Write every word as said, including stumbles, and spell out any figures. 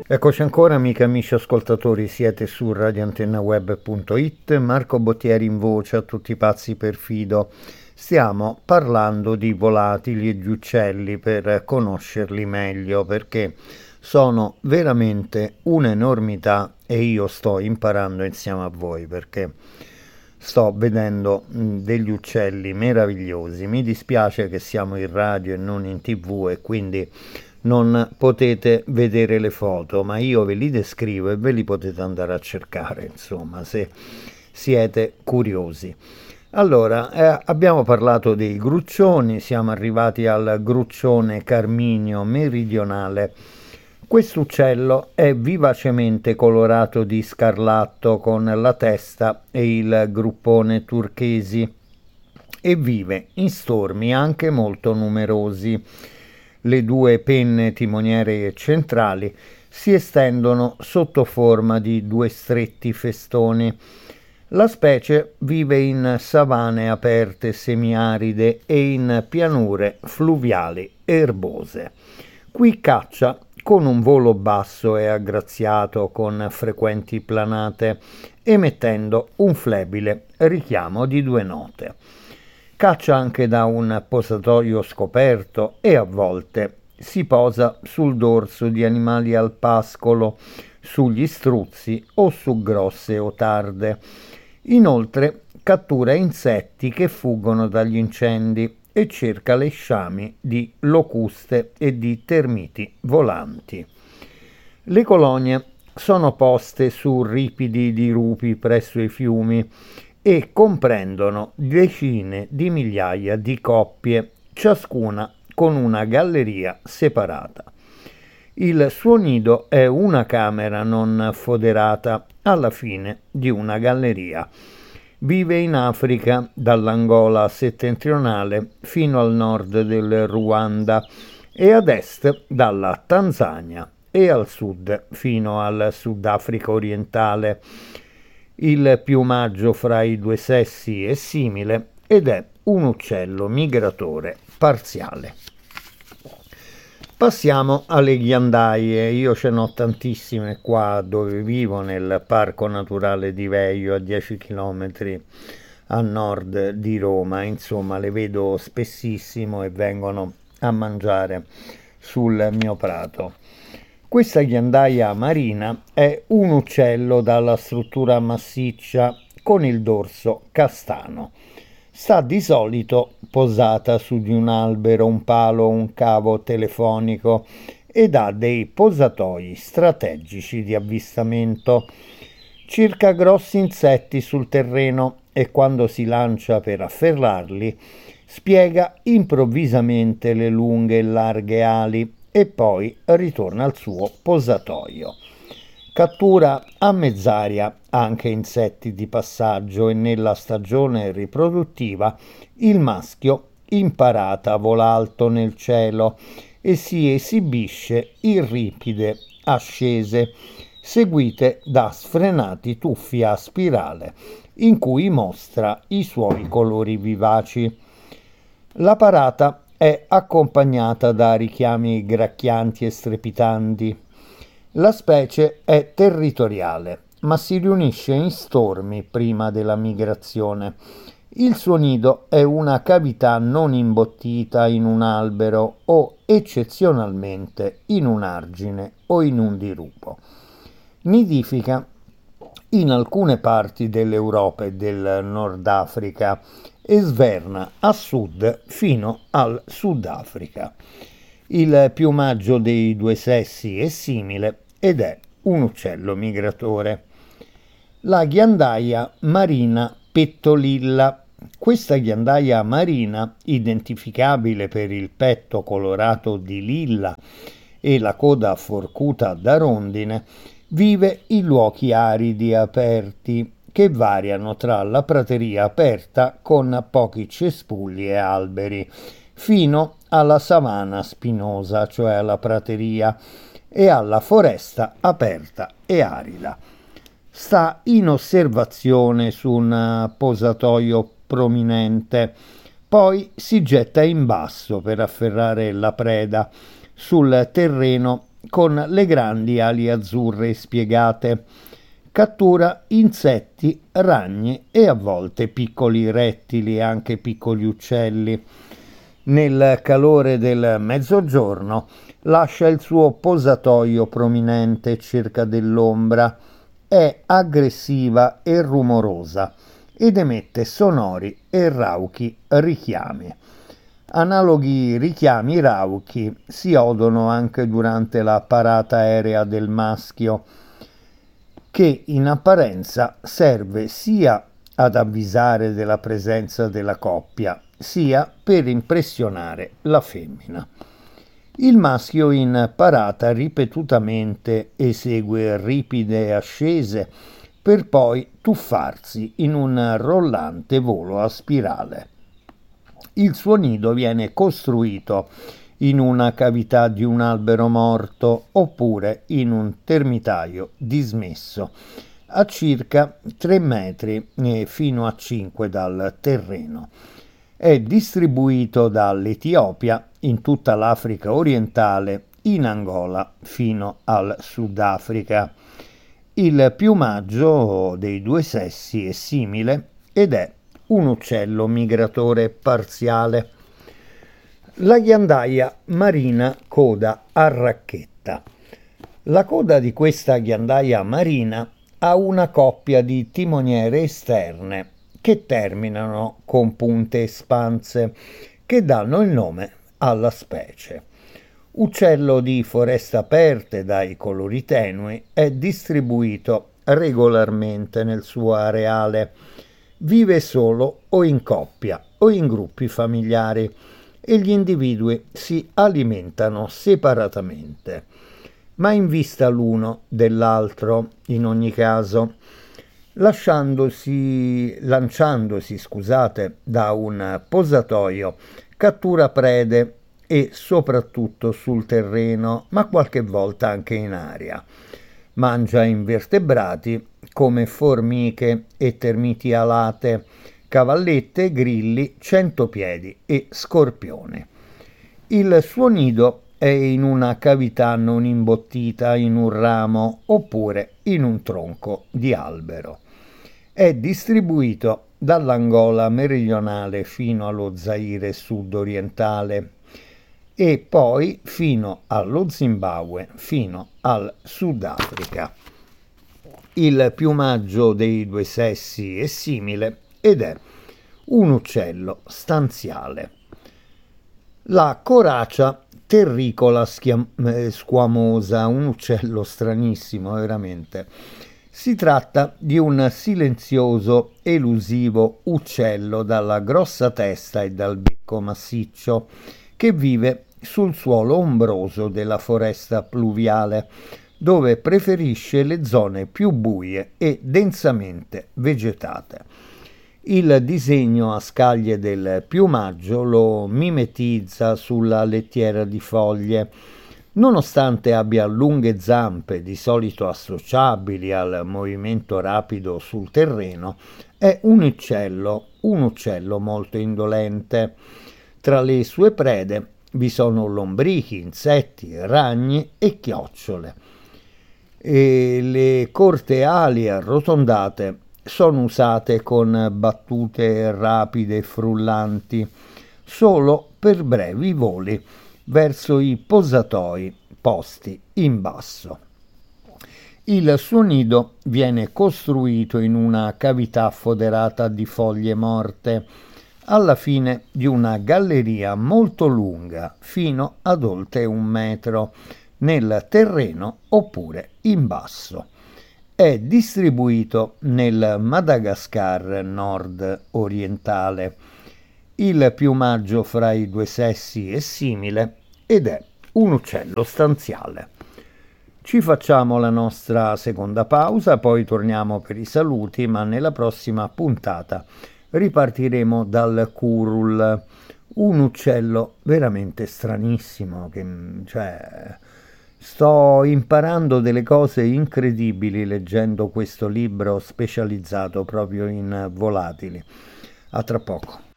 Eccoci ancora, amiche e amici ascoltatori, siete su radio antenna web punto it, Marco Bottieri in voce a tutti i pazzi per Fido. Stiamo parlando di volatili e di uccelli per conoscerli meglio, perché sono veramente un'enormità e io sto imparando insieme a voi, perché sto vedendo degli uccelli meravigliosi. Mi dispiace che siamo in radio e non in tv e quindi non potete vedere le foto, ma io ve li descrivo e ve li potete andare a cercare, insomma, se siete curiosi. Allora, eh, abbiamo parlato dei gruccioni, siamo arrivati al gruccione carminio meridionale. Quest'uccello è vivacemente colorato di scarlatto con la testa e il gruppone turchesi e vive in stormi anche molto numerosi. Le due penne timoniere centrali si estendono sotto forma di due stretti festoni. La specie vive in savane aperte semiaride e in pianure fluviali erbose. Qui caccia con un volo basso e aggraziato con frequenti planate, emettendo un flebile richiamo di due note. Caccia anche da un posatoio scoperto e a volte si posa sul dorso di animali al pascolo, sugli struzzi o su grosse otarde. Inoltre cattura insetti che fuggono dagli incendi e cerca le sciami di locuste e di termiti volanti. Le colonie sono poste su ripidi di rupi presso i fiumi e comprendono decine di migliaia di coppie, ciascuna con una galleria separata. Il suo nido è una camera non foderata alla fine di una galleria. Vive in Africa, dall'Angola settentrionale fino al nord del Ruanda e ad est dalla Tanzania e al sud fino al Sudafrica orientale. Il piumaggio fra i due sessi è simile ed è un uccello migratore parziale. Passiamo alle ghiandaie. Io ce n'ho tantissime qua dove vivo, nel Parco Naturale di Veio, a dieci chilometri a nord di Roma. Insomma, le vedo spessissimo e vengono a mangiare sul mio prato. Questa ghiandaia marina è un uccello dalla struttura massiccia con il dorso castano. Sta di solito posata su di un albero, un palo o un cavo telefonico ed ha dei posatoi strategici di avvistamento. Cerca grossi insetti sul terreno e quando si lancia per afferrarli spiega improvvisamente le lunghe e larghe ali e poi ritorna al suo posatoio. Cattura a mezz'aria anche insetti di passaggio e nella stagione riproduttiva il maschio imparata vola alto nel cielo e si esibisce in ripide ascese, seguite da sfrenati tuffi a spirale in cui mostra i suoi colori vivaci. La parata è accompagnata da richiami gracchianti e strepitanti. La specie è territoriale, ma si riunisce in stormi prima della migrazione. Il suo nido è una cavità non imbottita in un albero o eccezionalmente in un argine o in un dirupo. Nidifica in alcune parti dell'Europa e del Nord Africa e sverna a sud fino al Sudafrica. Il piumaggio dei due sessi è simile ed è un uccello migratore. La ghiandaia marina pettolilla. Questa ghiandaia marina, identificabile per il petto colorato di lilla e la coda forcuta da rondine, vive in luoghi aridi aperti che variano tra la prateria aperta con pochi cespugli e alberi, fino alla savana spinosa, cioè alla prateria, e alla foresta aperta e arida. Sta in osservazione su un posatoio prominente, poi si getta in basso per afferrare la preda. Sul terreno con le grandi ali azzurre spiegate. Cattura insetti, ragni e a volte piccoli rettili e anche piccoli uccelli. Nel calore del mezzogiorno lascia il suo posatoio prominente circa dell'ombra. È aggressiva e rumorosa ed emette sonori e rauchi richiami. Analoghi richiami rauchi si odono anche durante la parata aerea del maschio, che in apparenza serve sia ad avvisare della presenza della coppia, sia per impressionare la femmina. Il maschio in parata ripetutamente esegue ripide ascese per poi tuffarsi in un rollante volo a spirale. Il suo nido viene costruito in una cavità di un albero morto oppure in un termitaio dismesso, a circa tre metri fino a cinque dal terreno. È distribuito dall'Etiopia in tutta l'Africa orientale, in Angola fino al Sudafrica. Il piumaggio dei due sessi è simile ed è un uccello migratore parziale. La ghiandaia marina coda a racchetta. La coda di questa ghiandaia marina ha una coppia di timoniere esterne che terminano con punte espanse che danno il nome alla specie. Uccello di foreste aperte dai colori tenui, è distribuito regolarmente nel suo areale. Vive solo o in coppia o in gruppi familiari e gli individui si alimentano separatamente, ma in vista l'uno dell'altro in ogni caso, lasciandosi, lanciandosi scusate, da un posatoio, cattura prede e soprattutto sul terreno, ma qualche volta anche in aria. Mangia invertebrati come formiche e termiti alate, cavallette, grilli, centopiedi e scorpioni. Il suo nido è in una cavità non imbottita in un ramo oppure in un tronco di albero. È distribuito dall'Angola meridionale fino allo Zaire sud-orientale e poi fino allo Zimbabwe, fino al Sudafrica. Il piumaggio dei due sessi è simile ed è un uccello stanziale. La coracia terricola schiam- eh, squamosa, un uccello stranissimo veramente. Si tratta di un silenzioso, elusivo uccello dalla grossa testa e dal becco massiccio che vive sul suolo ombroso della foresta pluviale, dove preferisce le zone più buie e densamente vegetate. Il disegno a scaglie del piumaggio lo mimetizza sulla lettiera di foglie. Nonostante abbia lunghe zampe, di solito associabili al movimento rapido sul terreno, è un uccello, un uccello molto indolente. Tra le sue prede vi sono lombrichi, insetti, ragni e chiocciole. E le corte ali arrotondate sono usate con battute rapide e frullanti solo per brevi voli verso i posatoi posti in basso. Il suo nido viene costruito in una cavità foderata di foglie morte alla fine di una galleria molto lunga fino ad oltre un metro nel terreno oppure in basso. È distribuito nel Madagascar nord-orientale. Il piumaggio fra i due sessi è simile ed è un uccello stanziale. Ci facciamo la nostra seconda pausa, poi torniamo per i saluti, ma nella prossima puntata ripartiremo dal curul, un uccello veramente stranissimo che, cioè, sto imparando delle cose incredibili leggendo questo libro specializzato proprio in volatili. A tra poco.